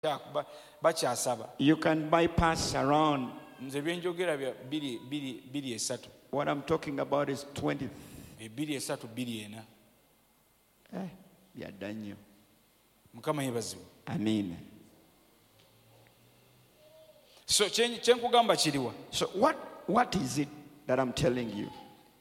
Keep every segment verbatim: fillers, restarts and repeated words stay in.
You can bypass around. What I'm talking about is twenty. Eh, yeah, Daniel. Amen. So, so what, what is it that I'm telling you?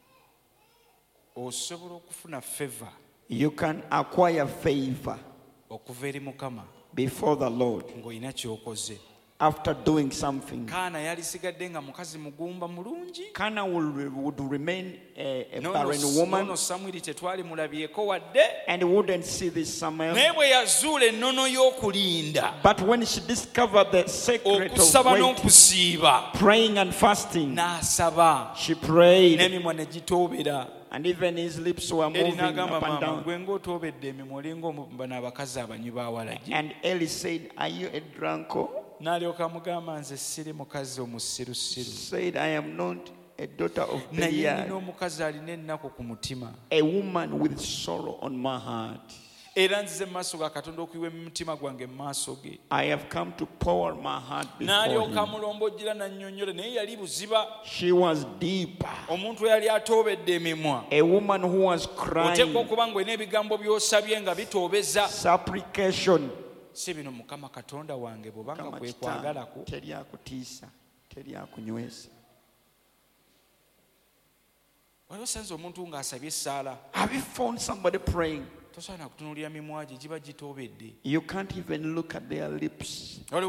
You can acquire favor before the Lord after doing something. Kana would, would remain a, a no, barren no, woman no, no, and wouldn't see this Samuel. But when she discovered the secret of waiting, praying and fasting, she prayed, and even his lips were moving up and down. And Eli said, "Are you a drunkard?" Said, "I am not a daughter of Belial, a woman with sorrow on my heart. I have come to pour my heart before him." She was deep, a woman who was crying, supplication. Have you found somebody praying? You can't even look at their lips. There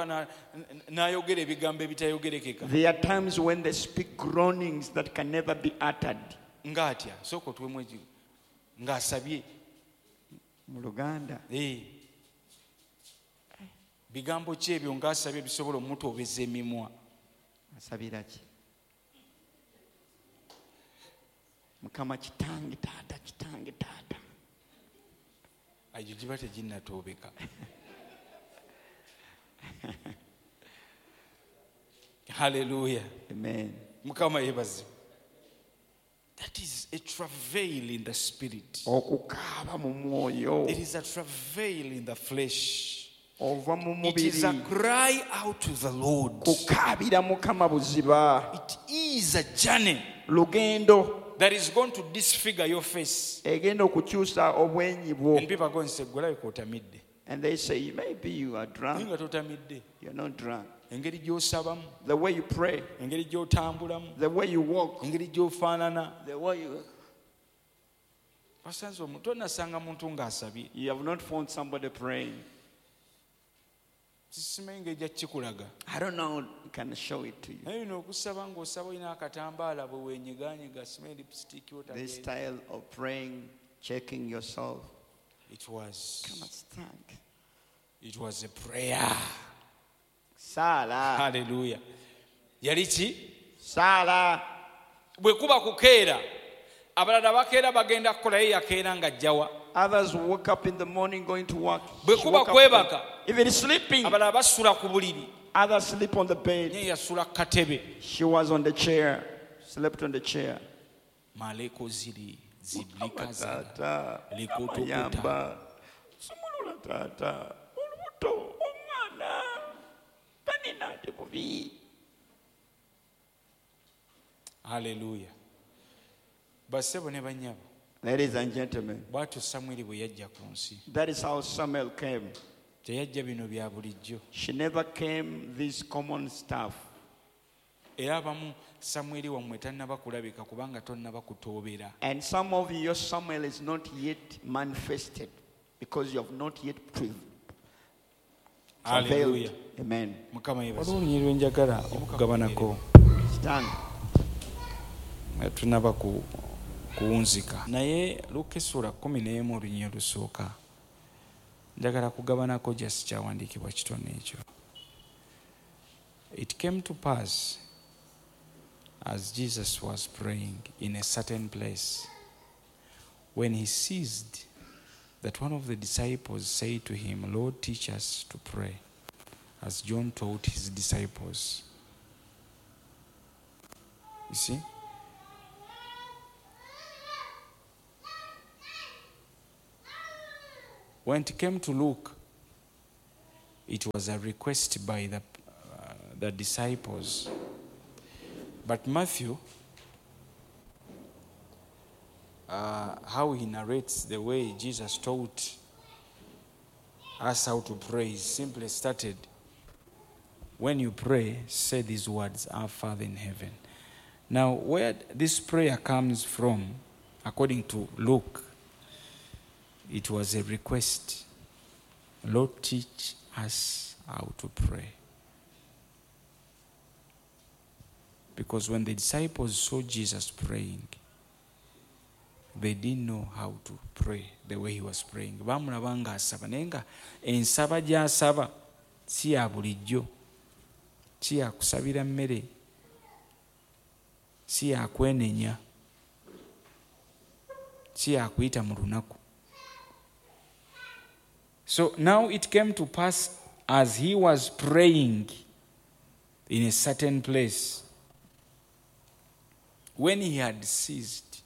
are times when they speak groanings that can never be uttered. Muluganda. Bigambo ki ebyo ng'asabye bisobola omutoobeza emimwa? Asabira ki? Mukama kitange taata, kitange taata. Ayo giba teginnatoobeka. Hallelujah. Amen. Mukama yebaze. That is a travail in the spirit. Okukaaba mu mwoyo. It is a travail in the flesh. It is a cry out to the Lord. It is a journey lugendo that is going to disfigure your face. And people are going to say, and they say, maybe you are drunk. You're not drunk. The way you pray, the way you walk, the way you... You have not found somebody praying. I don't know, I can show it to you. This style of praying, checking yourself. It was, come and stand. It was a prayer. Sala. Hallelujah. Yarichi? Sala. Bwekuba kukeera. Abalala bakeera bagenda kukola ye yakeera nga jjawa. Others woke up in the morning going to work. Bwekuba kwebaka. Even sleeping. Abalala basula ku buliri. Others sleep on the bed. Ye yasula katebe. She was on the chair. Slept on the chair. Maleko ziri ziblika zara. Likotokuta. Sumulula tata. Olubuto omwana. Tanina tebubi. Hallelujah. Basebo ne banyabo. Ladies and gentlemen, that is how Samuel came. She never came this common stuff. And some of your Samuel is not yet manifested because you have not yet prevailed. Hallelujah. Amen. Stand. Kuunzika naye Luka essula kumi n'emu olunyiriri olusooka njagala kugabanako just kyawandiikibwa kitone ekyo. It came to pass as Jesus was praying in a certain place when he ceased that one of the disciples said to him, Lord, teach us to pray as John taught his disciples. You see? When it came to Luke, it was a request by the, uh, the disciples. But Matthew, uh, how he narrates the way Jesus taught us how to pray, he simply started, when you pray, say these words, Our Father in heaven. Now, where this prayer comes from, according to Luke, it was a request. Lord, teach us how to pray. Because when the disciples saw Jesus praying, they didn't know how to pray the way he was praying. Bamulaba nga asaba naye nga ensaba gy'asaba si ya bulijjo, si ya kusabira mmere, si ya kwenenya, si ya kuyita mu lunaku. So now it came to pass as he was praying in a certain place, when he had ceased,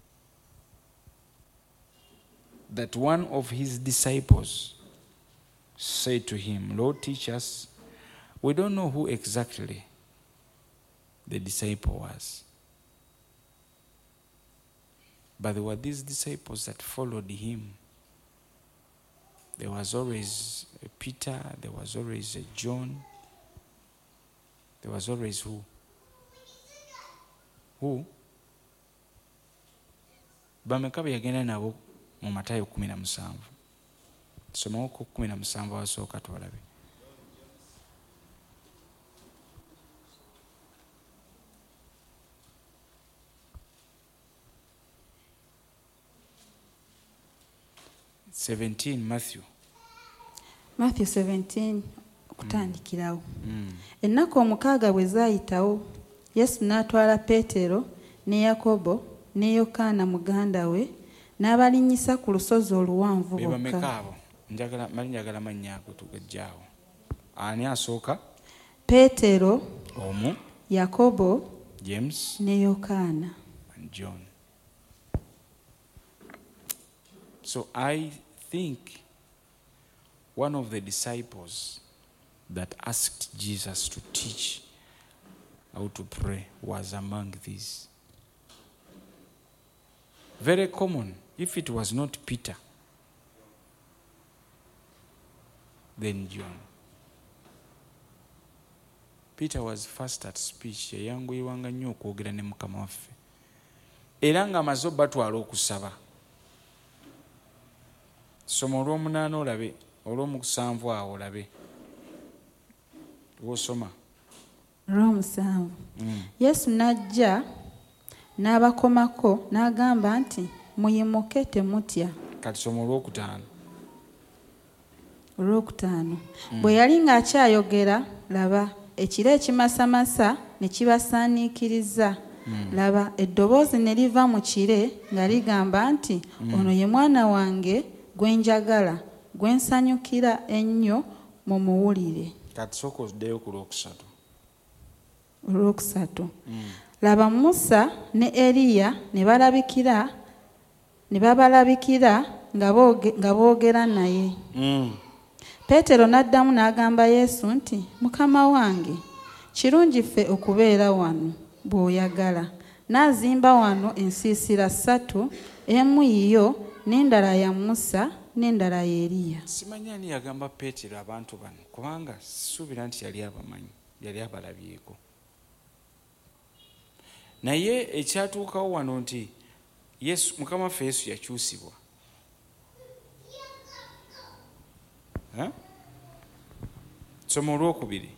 that one of his disciples said to him, Lord, teach us. We don't know who exactly the disciple was, but there were these disciples that followed him. There was always a Peter, there was always a John, there was always who? Who? Bameka yagenda nabo mu Matayo kumi na musanvu. Somawo ku kumi na musanvu wasooka twalabe. seventeen, Matthew. Matthew seventeen, kutandikirawo. Mm. Ennaku omukaaga bwe zaayitawo, Yesu n'atwala Peetero ne Yakobo ne Yokaana muganda we n'abalinnyisa ku lusozi oluwanvu bokka. Bebameka abo? Njagala mali njagala mannya ago tugajjaawo. Ani asooka? Peetero, omu, Yakobo, James ne Yokaana, and John. So I think one of the disciples that asked Jesus to teach how to pray was among these. Very common. If it was not Peter, then John. Peter was fast at speech. Yayanguyirwanga nnyo okwogera ne Mukama waffe. Era ng'amaze batwala okusaba. Soma olw'omunaana olabe, olw'omusanvu awo olabe. Wosoma. Olw'omusanvu. Mm. Yesu n'ajja n'abakomako n'agamba nti muyimuke temutya. Kati soma olw'okutaano. Olw'okutaano. Mm. Bwe yali ng'akyayogera, laba ekire ekimasamasa ne kibasaaniikiriza. Mm. Laba eddoboozi ne liva mu kire nga ligamba nti mm. ono ye mwana wange gwe njagala, gwe nsanyukira ennyo mumuwulire. Kati sooka oddeyo ku lwokusatu. Olwokusatu. Mm. Laba Musa ne Eriya ne balabikira ne babalabikira nga boogera naye. Mm. Peetero n'addamu n'agamba Yesu nti, Mukama wange, kirungi ffe okubeera wano bw'oyagala. N'azimba wano ensiisira ssatu, emu yiyo n'endala ya Musa n'endala ya Eriya. Simanyi ani yagamba Peetero abantu bano kubanga sisuubira nti yali abamanyi, yali abalabyeko. Naye ekyatuukawo wano nti Yesu, Mukama waffe Yesu yakyusibwa. Ha? Soma olwokubiri.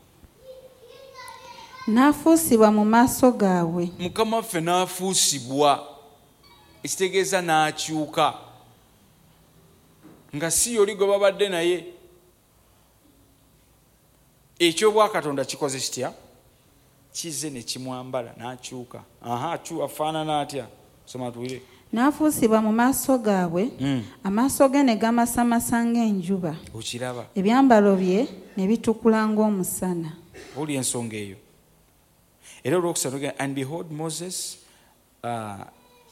N'afuusibwa mu maaso gaabwe. Mukama waffe n'afuusibwa, ekitegeeza n'akyuka. Nga si yoli gwe babadde naye. Ekyobwakatonda kikoze kitya? Kize ne kimwambala n'akyuka. Aha, akyuka afaanana atya? Soma tuwire. N'afuusibwa mu maaso gaabwe, mm. amaaso ge ne gamasamasa ng'enjuba. Okiraba. Ebyambalo bye ne bitukula ng'omusana. Oli ensonga eyo. Era olwokusatu, and behold, Moses uh,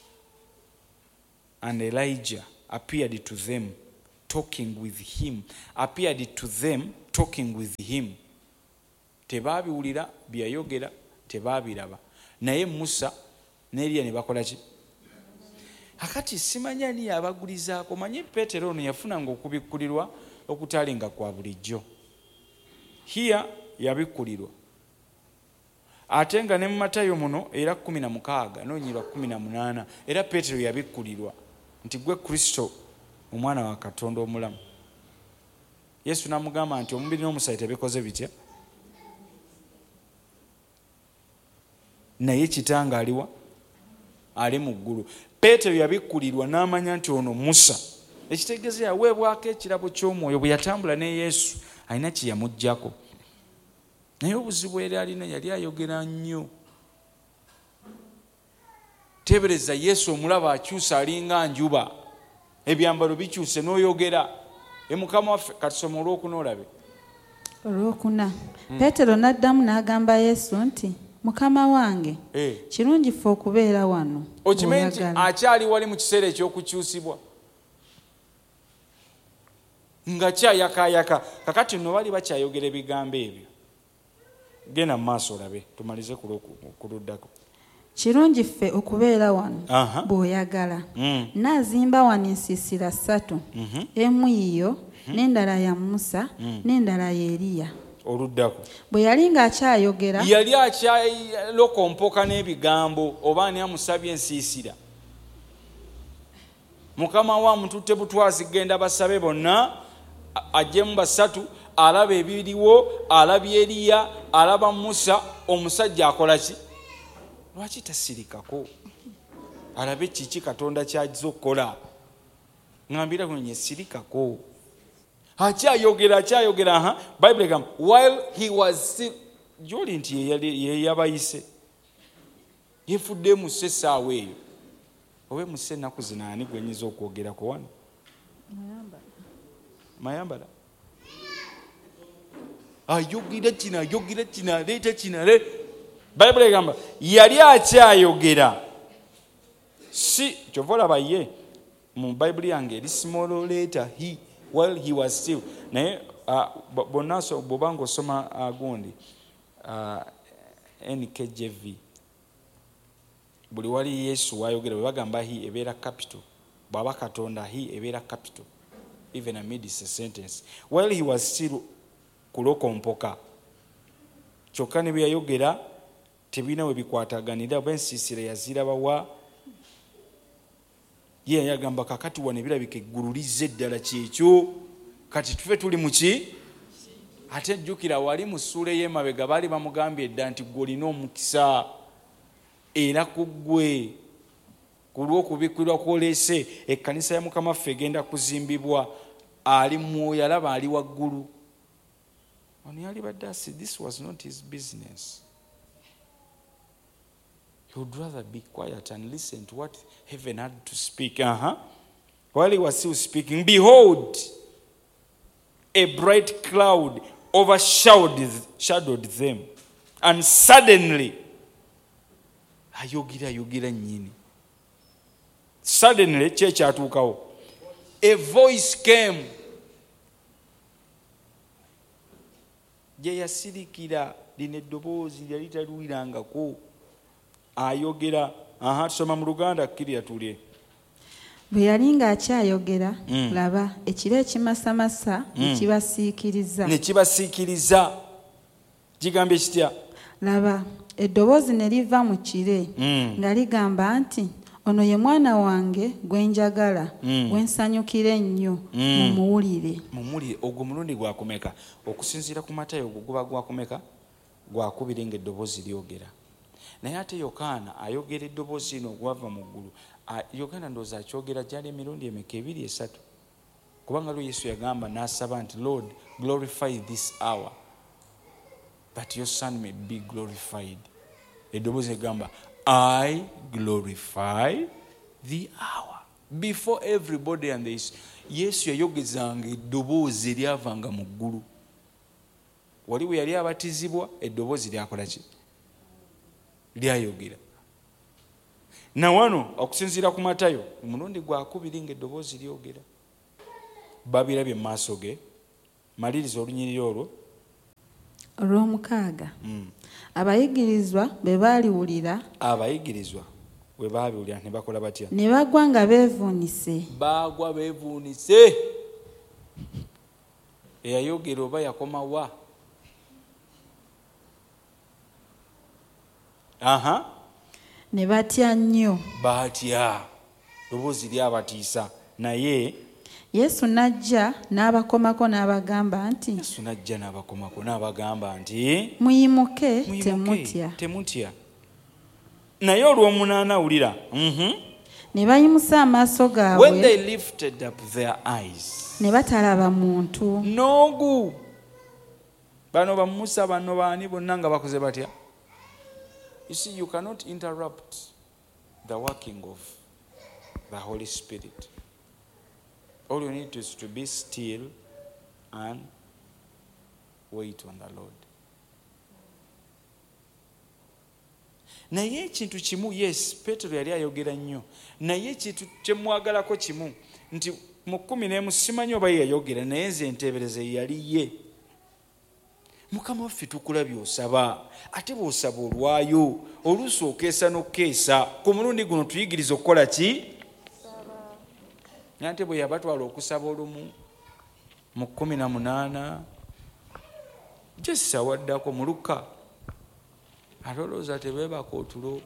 and Elijah appeared to them, talking with him, appeared to them talking with him. Tebabiwulira byayogera, tebabiraba. Naye Musa ne Eliya ne bakola ki? Akati simanya ni abagulizaako. Manyi Peetero ono yafunanga okubikkulirwa okutalinga kwa bulijjo. Here yabikkulirwa. Ate nga ne mu Matayo muno era kumi na mukaaga noonyirwa kumi na munaana era Peetero yabikkulirwa nti gwe Kristo omwana wa Katonda omulamu. Yesu n'amugamba nti omubiri n'omusaayi tebikoze bitya. Naye kitanga aliwa? Ali mu ggulu. Peetero yabikkulirwa n'amanya nti ono Musa. Ekitegeeza yaweebwako ekirabo ky'omwoyo bwe yatambula ne Yesu alina kye yamuggyako. Naye obuzibu era alina yali ayogera nnyo. Tebereza Yesu omulaba akyusa alinga njuba. Ebyambalo bikyuse n'oyogera. E Mukama waffe katusoma olwokuna olabe. Olwokuna. Peetero n'addamu n'agamba Yesu nti Mukama wange, kirungi ffe okubeera wano. Okimanyi nti akyali wali mu kiseera ekyokukyusibwa. Nga kyayakayaka. Kakati nno bali bakyayogera ebigambo ebyo. Genda mu maaso olabe tumalize kuluddako. Kirungi ffe okubeera wano bw'oyagala. N'azimba wano ensiisira ssatu. Emu yiyo n'endala ya Musa n'endala ya Eriya. Oluddako. Bwe yali ng'akyayogera yali akyalokompoka n'ebigambo oba ani amusabye ensiisira. Mukama wa mututte butwazi genda basabe bonna ajjemu basatu alaba ebiriwo alabye Eriya alaba Musa omusajja akola ki? Lwaki tasirikako? Alabe kiki Katonda ky'ajja okukola. Ngambira kwenye sirikako. Akyayogera akyayogera aha Bible egamba while he was still joli nti ye yabayise yefudde mu ssaawa eyo owe mu ssennaku zinaani gwenyiza okwogerako wano mayambala mayambala ayogera kino ayogera kino aleeta kino ale Bible egamba yali akyayogera si kyova olaba ye mu Bible yange eri small letter he while he was still. Naye bonaso bobango soma agundi N K J V buli wali Yesu wayogera bagamba he ebeera capital baba Katonda he ebeera capital even amid this sentence while he was still kulokompoka kyokka ne byayogera tebina we bikwataganira bensiisira yaziraba wa ye yagamba kakati wane birabika eggulu lizze eddala kyekyo kati tufe tuli muki ate jjukira wali mu ssuula y'emabega baali bamugambye edda nti gwe olina omukisa era ku ggwe ku lw'okubikkirwa kw'oleese ekkanisa ya Mukama waffe egenda kuzimbibwa ali mwoyo alaba ali waggulu ono yali badde asi this was not his business. He would rather be quiet and listen to what heaven had to speak. Uh-huh. While he was still speaking, behold, a bright cloud overshadowed shadowed them. And suddenly, ayogera ayogera nyini. Suddenly, church atukawo. A voice came. Je yasirikira lino eddoboozi lyali taluwirangako. Ayogera aha tusoma mu Luganda kkiriya tulye. Bwe yali ng'akyayogera laba ekiro ekimasamasa ekibasiikiriza. Ne kibasiikiriza. Gigambye kitya? Laba eddoboozi ne liva mu kire nga ligamba nti ono ye mwana wange gwe njagala gwe nsanyukira ennyo mumuwulire. Mumuwulire ogwo mulundi gwakumeka okusinziira ku Matayo ogwo guba gwakumeka gwakubiri ng'eddoboozi lyogera. Naye ate Yokaana ayogera eddoboozi lino gwava mu ggulu. Yokaana ndowooza akyogera gyali emirundi emeka ebiri esatu. Kubanga lwe Yesu yagamba n'asaba nti Lord glorify this hour that your son may be glorified. Eddoboozi egamba I glorify the hour before everybody and this. Yesu yayogezanga eddoboozi eryavanga mu ggulu. Wali bwe yali abatizibwa eddoboozi lyakola ki? Lyayogera. Na wano okusinziira ku Matayo omulundi gwakubiri ng'eddoboozi lyogera. Babirabye mu maaso ge maliriza olunyiriri olwo olw'omukaaga. Abayigirizwa bwe baaliwulira abayigirizwa bwe baabiwulira ne bakola batya? ne bagwa nga beevuunise. Baagwa beevuunise. Eyayogera oba yakoma wa? Aha. Ne batya nnyo. Batya. Loboozi lyabatiisa. Naye Yesu n'ajja n'abakomako n'abagamba nti Yesu n'ajja n'abakomako n'abagamba nti muyimuke, temutya. temutya. Naye olw'omunaana awulira. Ne bayimusa amaaso gaabwe. When they lifted up their eyes. Ne batalaba muntu. Noogu. Bano bamusa bano baani bonna nga bakoze batya? You see, you cannot interrupt the working of the Holy Spirit. All you need is to be still and wait on the Lord. Naye ekintu kimu, yes, Petero yali ayogera nnyo. Naye ekintu kye mwagalako kimu nti mu kkumi n'emu simanyi oba yayogera naye nze enteebereza yali ye. Mukama waffe tukulabye osaba, ate bw'osaba olwayo, oluusi okeesa n'okkeesa. Ku mulundi guno tuyigiriza okukola ki? Nante bwe yabatwala okusaba olumu mu kkumi na munaana gyessa waddako mu Luka atolooza tebeebaka otulo.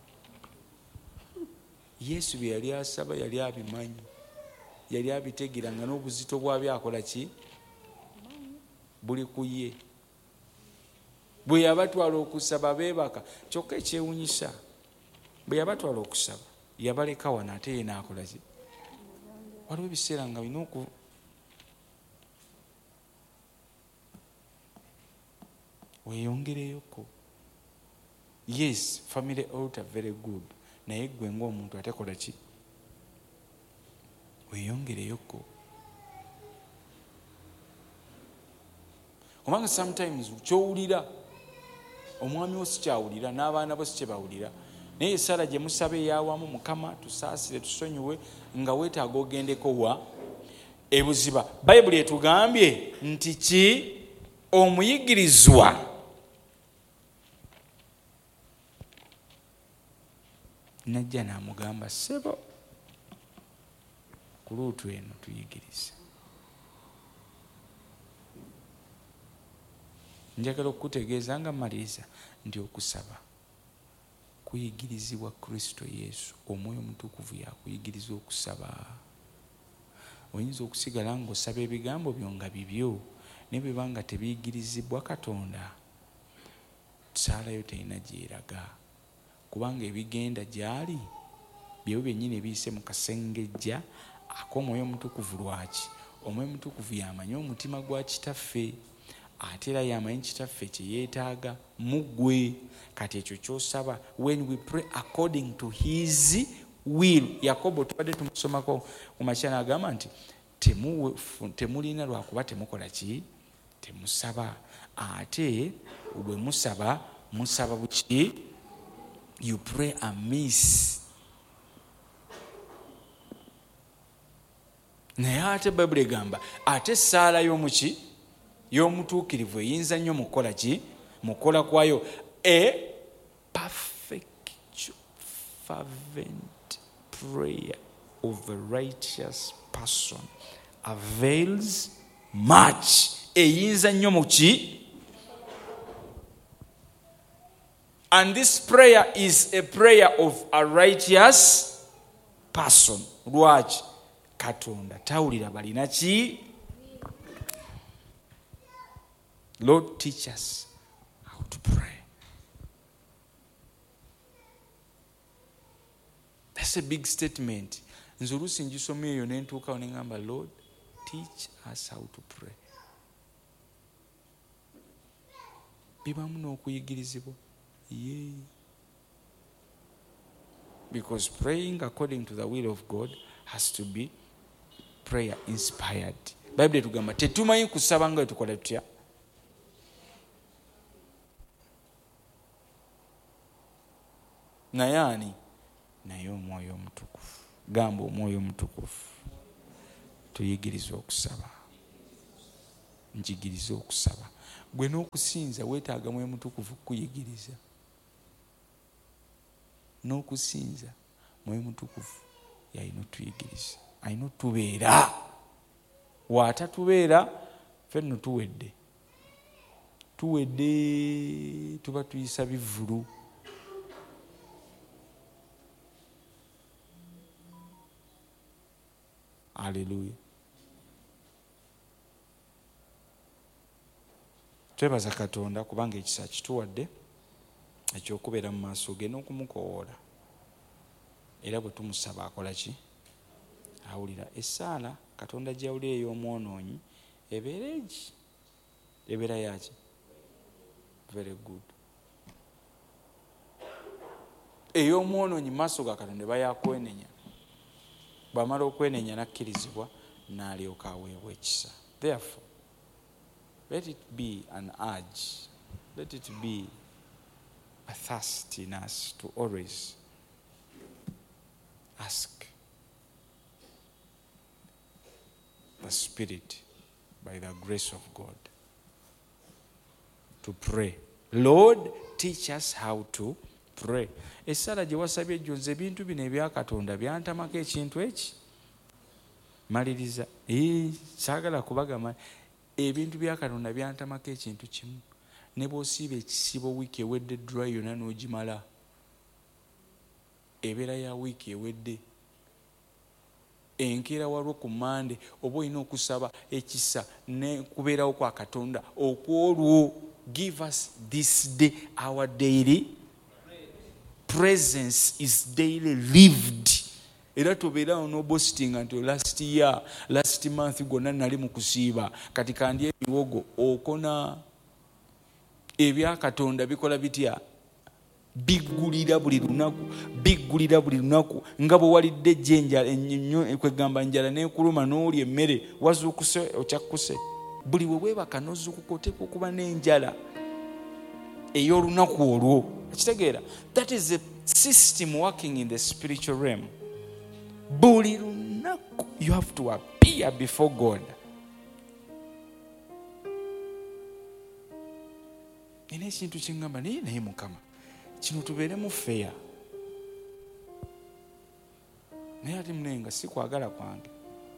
Yesu bye yali asaba yali abimanyi, yali abitegira nga n'obuzito bwabyo akola ki? Buli ku ye. Bwe yabatwala okusaba beebaka. Kyokka ekyewunyisa, bwe yabatwala okusaba yabaleka wano ate ye n'akola ki? Waliwo ebiseera nga bino oku weeyongereyoko. Yes, family altar very good. Naye gwe ng'omuntu ate kola ki? Weeyongereyoko. Kubanga sometimes kyowulira omwami wo si kyawulira n'abaana bo si kye bawulira. Naye essala gye musaba eyawamu, Mukama tusaasire tusonyiwe, nga weetaaga ogendeko wa ebuziba. Bayibuli etugambye nti ki? Omuyigirizwa najja n'amugamba, ssebo ku luutu eno tuyigirize. Njagala okukutegeeza nga maliriza nti okusaba kuyigirizibwa Kristo Yesu. Omwoyo Omutukuvu yakuyigiriza okusaba. Oyinza okusigala ng'osaba ebigambo byo nga bibyo, ne bwe banga tebiyigirizibwa Katonda, saalayo terina gyeraga. Kubanga ebigenda gyali byewo byennyini ebiyise mu kasengejja ak'Omwoyo Omutukuvu. Lwaki? Omwoyo Omutukuvu yamanyi omutima gwa kitaffe, ate era yamanyi kitaffe kye yeetaaga mu ggwe. Kati ekyo ky'osaba, when we pray according to his will. Yakobo tubadde tumusomako ku makya n'agamba nti temulina lwakuba temukola ki? Temusaba. Ate bwe musaba, musaba buki? You pray amiss. Naye ate Bayibuli egamba ate essaala y'omuki? Y'omutuukirivu eyinza nnyo mukola ki? Mukola kwayo. A perfect fervent prayer of a righteous person avails much. Eyinza nnyo muki? And this prayer is a prayer of a righteous person. Lwaki? Katonda tawulira balina ki? Lord, teach us how to pray. That's a big statement. Nze oluusi ngisoma eyo ne ntuukawo ne ngamba, Lord, teach us how to pray. Bibamu n'okuyigirizibwa. Yeah. Because praying according to the will of God has to be prayer inspired. Bible etugamba tetumanyi kusaba nga tukola tutya. Naye ani? Naye Omwoyo Omutukuvu. Gamba Omwoyo Omutukuvu tuyigirizwa okusaba. njigiriza okusaba. Gwe n'okusinza weetaaga Mwoyo Mutukuvu kuyigiriza. N'okusinza Mwoyo Mutukuvu yalina otuyigiriza, alina otubeera. Waatatubeera ffenno tuwedde tuwedde tuba tuyisa bivvulu. Haleluya. Twebaza Katonda kubanga ekisa kituwadde ekyokubeera mu maaso ge n'okumukowoola. Era bwe tumusaba akola ki? Awulira. Essaala Katonda gy'awulira ey'omwonoonyi ebeera egi? Ebeera yaki? Very good. Ey'omwonoonyi maaso ga Katonda bayakwenenya. Bw'amala okwenenya n'akkirizibwa n'alyoka aweebwa ekisa. Therefore, let it be an urge, let it be a thirst in us to always ask the Spirit by the grace of God to pray. Lord, teach us how to pray. Essala gye wasabye ejjonze ebintu bino ebya Katonda byantamako ekintu eki. Maliriza. Eh, saagala kubagamba ebintu bya Katonda byantamako ekintu kimu. Ne bw'osiiba ekisibo wiiki ewedde dry yonna n'ogimala. Ebeera ya wiiki ewedde. Enkeera walwo ku Mande oba olina okusaba ekisa ne kubeerawo kwa Katonda okwolwo. Give us this day our daily presence is daily lived. Era tobeerawo no boasting nti last year last month gonna nali mu kusiiba kati kandi ebiwogo okona. Ebya Katonda bikola bitya? Biggulira buli lunaku, biggulira buli lunaku. Nga bwe walidde ejjenja ennyo kwegamba njala n'ekuluma n'olya emmere wazuukuse okyakkuse. Buli we weebaka n'ozuukuka oteekwa okuba n'enjala ey'olunaku olwo. Ekitegeera? That is a system working in the spiritual realm. Buli lunaku you have to appear before God. Ine ekintu kingamba naye naye Mukama kino tubeeremu feya. Naye ate munenga si kwagala kwange.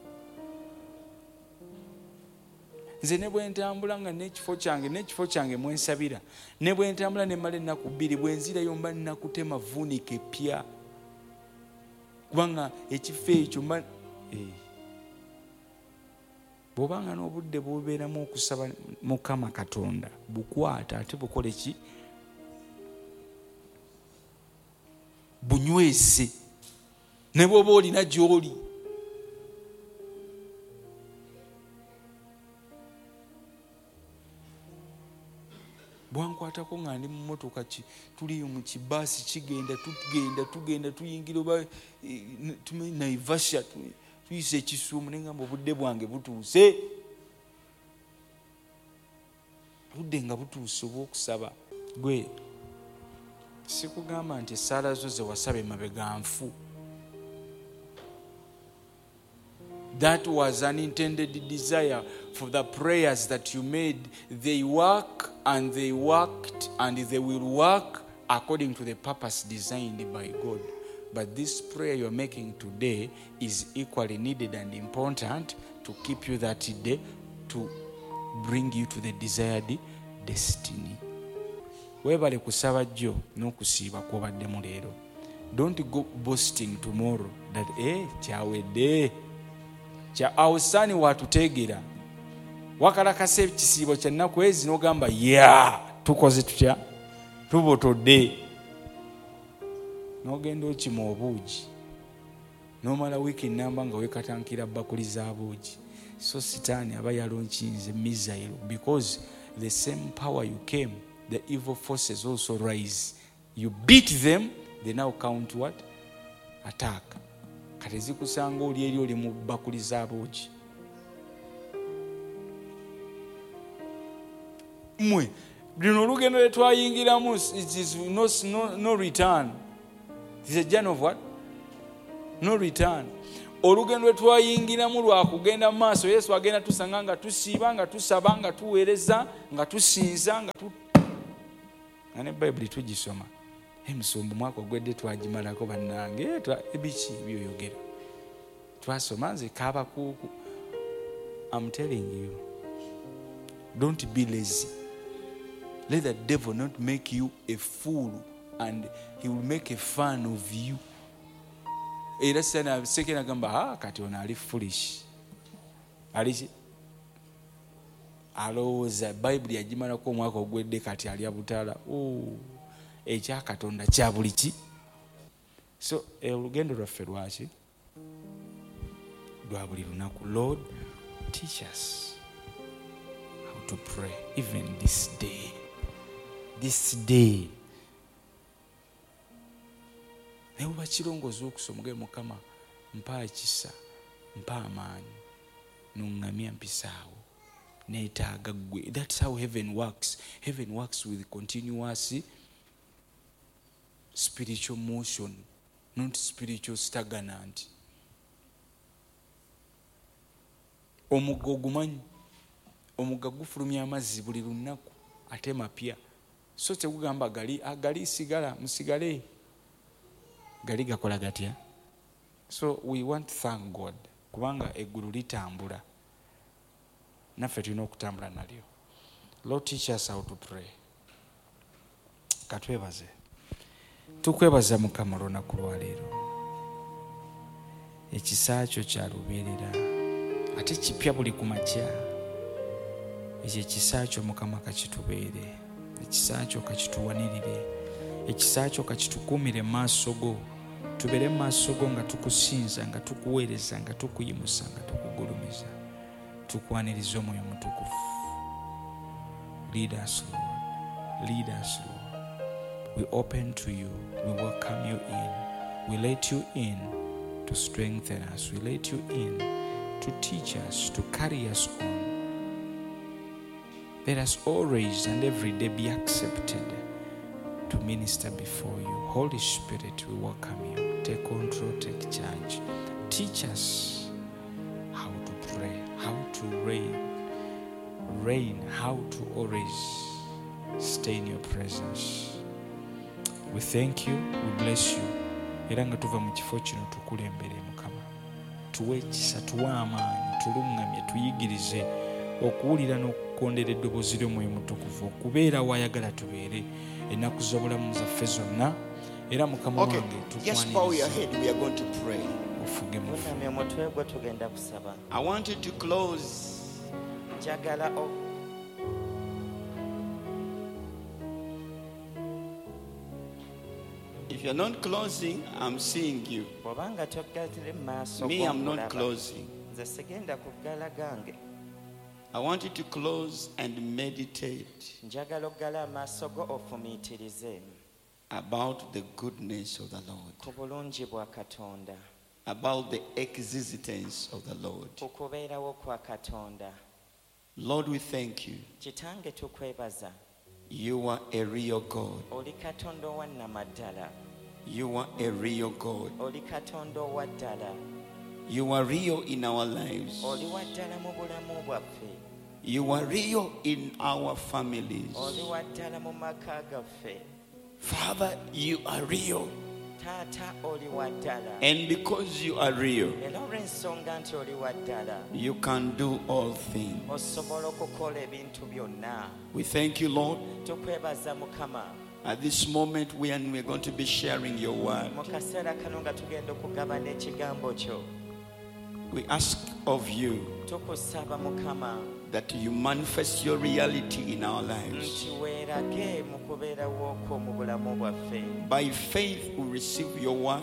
Nze ne bwe ntambula nga n'ekifo kyange n'ekifo kyange mwensabira, ne bwe ntambula ne mmala ennaku bbiri, bwe nzirayo mba nnakutema vuunika epya. Kubanga ekifo ekyo mba bw'obanga n'obudde bw'obeeramu okusaba Mukama Katonda bukwata ate bukole ki? Bunywese. Ne bw'oba olina gy'oli. Bwankwatako nga ndi mu mmotoka tuli mu kibaasi kigenda tugenda tugenda tuyingira oba tumanyi Naivasha tuyise ekisuumu naye ngamba obudde bwange butuuse. Budde nga butuuse obw'okusaba. Gwe sikugamba nti essaala zo ze wasaba emabega nfu. That was an intended desire for the prayers that you made. They work and they worked and they will work according to the purpose designed by God. But this prayer you're making today is equally needed and important to keep you that day, to bring you to the desired destiny. Webale kusaba jjo n'okusiiba kw'obaddemu leero. Don't go boasting tomorrow that eh kyawedde. Kya awusaani watuteegera. Wakalakasa ekisiibo kya nnaku ezi n'ogamba ya tukoze tutya? Tubotodde. N'ogenda okima obuugi. N'omala wiiki nnamba nga weekatankira bakuli za buugi. So sitaani aba yalonkinze missile because the same power you came, the evil forces also rise. You beat them, they now count what? Attack. Kati zikusanga oli eri oli mu bakuli za buugi. Mwe luno olugendo lwe twayingiramu it is no, no, no return. It is a journey of what? No return. olugendo lwe twayingiramu lwa kugenda mu maaso. Yesu agenda tusanga nga tusiiba, nga tusaba, nga tuweereza, nga tusinza, nga tu nga ne Bayibuli tugisoma. Emisumbu mwaka ogwedde twagimalako bannange, ebiki byoyogera twasoma nze kaabakuuku. I'm telling you, don't be lazy. Let the devil not make you a fool, and he will make a fun of you. Era sana sekena gamba ha kati ona ali foolish. Ali alowooza Bayibuli yagimalako omwaka ogwedde kati ali abutala. Oh, ekya Katonda kya buli ki. So olugendo lwaffe lwaki lwa buli lunaku. Lord, teach us how to pray even this day. This day. Newe bakirongooza okusoma ge Mukama mpa ekisa, mpa amaanyi, nungamya mpisaawo, neetaaga ggwe. That's how heaven works. Heaven works with continuous spiritual motion, not spiritual stagnant. Omugga ogumanyi, omugga gufulumya amazzi buli lunaku ate mapya. So tegugamba gali agali sigala musigale, gali gakola gatya. So we want to thank God kubanga eggulu litambula, naffe tulina okutambula nalyo. Lord, teach us how to pray. Katwebaze, tukwebaza Mukama olunaku lwa leero. Ekisa kyo kya lubeerera ate kipya buli ku makya. Ekyo ekisa kyo Mukama kakitubeere, ekisa kyo kakituwanirire, ekisa kyo kakitukuumire mu maaso go. Tubeere mu maaso go nga tukusinza, nga tukuweereza, nga tukuyimusa, nga tukugulumiza, tukwaniriza Omwoyo Mutukuvu. Lead us, Lord. Lead us, Lord. We open to you. We welcome you in. We let you in to strengthen us. We let you in to teach us, to carry us on. Let us always and every day be accepted to minister before you. Holy Spirit, we welcome you. Take control, take charge. Teach us how to pray, how to reign, reign, how to always stay in your presence. We thank you, we bless you. Era nga tuva mu kifo kino tukulembere Mukama. Tuwe ekisa, tuwe amaanyi, tulungamye, tuyigirize okuwulira n'okukondera eddoboozi ly'Omwoyo Mutukuvu, okubeera wayagala tubeere ennaku z'obulamu zaffe zonna. Era Mukama wange tukwaniriza. Ofuge mu I want you to close. If you're not closing, I'm seeing you. Me, I'm not closing. I want you to close and meditate about the goodness of the Lord, about the existence of the Lord. Lord, we thank you. You are a real God. You are a real God. You are real in our lives. You are real in our families. Father, you are real. And because you are real, you can do all things. We thank you, Lord. At this moment, we are going to be sharing your word. We ask of you that you manifest your reality in our lives. By faith, we receive your word,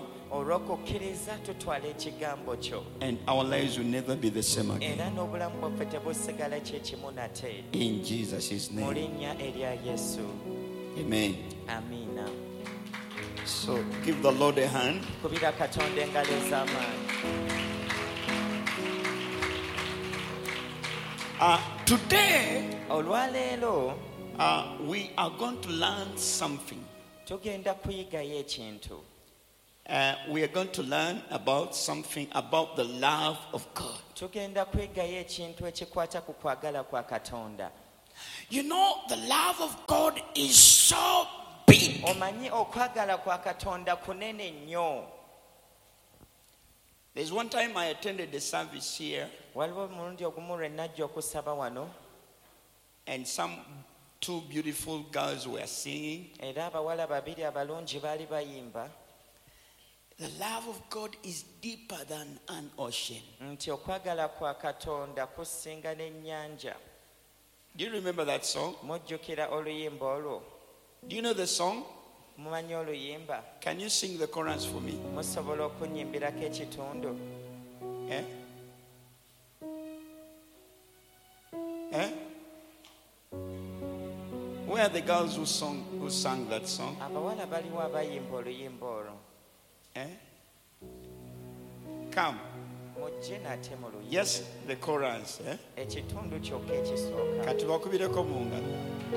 and our lives will never be the same again. In Jesus' name. Amen. So give the Lord a hand. Uh, today, uh, we are going to learn something. Uh, we are going to learn about something about the love of God. You know, the love of God is so big. There's one time I attended the service here, and some two beautiful girls were singing. The love of God is deeper than an ocean. Do you remember that song? Do you know the song? Can you sing the chorus for me? Eh? Eh? Where are the girls who song who sang that song? Eh? Come. Yes, the chorus. Eh? Katubakubireko mu ngalo.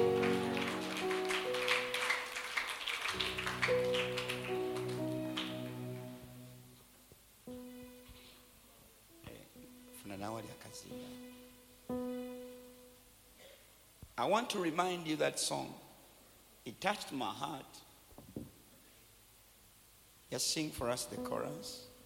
I want to remind you that song. It touched my heart. Just sing for us the chorus.